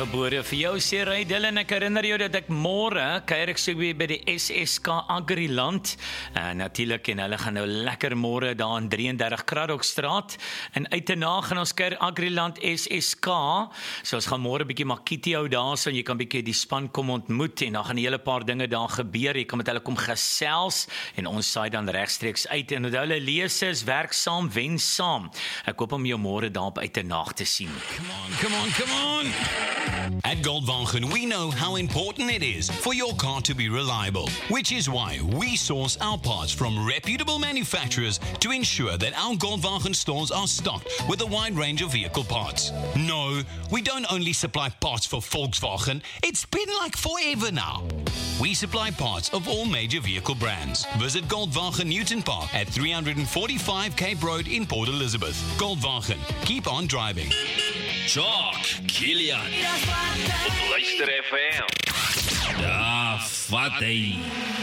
gebore. Vir jou sê Ray Dillon, ek herinner jou dat ek môre kuier ek so weer by die SSK Agriland. Natuurlik, en hulle gaan nou lekker môre daar in 33 Kraddockstraat. En uit en na gaan ons kuier Agriland SSK. So ons gaan môre 'n bietjie makkie hou daar, so jy kan bietjie die span kom ontmoet en dan gaan 'n hele paar dinge daar gebeur. Jy kan met hulle kom gesels en ons saai dan regstreeks uit. En onthou hulle lees is werk saam, wen saam. Ek hoop om jou môre daar op uit en na te sien. Come on. At Goldwagen, we know how important it is for your car to be reliable, which is why we source our parts from reputable manufacturers to ensure that our Goldwagen stores are stocked with a wide range of vehicle parts. No, we don't only supply parts for Volkswagen, it's been like forever now. We supply parts of all major vehicle brands. Visit Goldwagen Newton Park at 345 Cape Road in Port Elizabeth. Goldwagen, keep on driving. Jock, Kilian. Op Luister FM. Ja, vat hy.